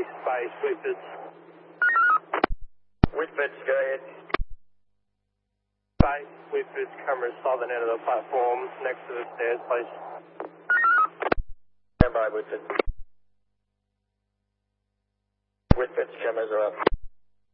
Space, Whitfords. Whitfords, go ahead. Space, Whitfords, camera southern end of the platform, next to the stairs, please. Stand by, Whitfords. Whitfords, cameras are up.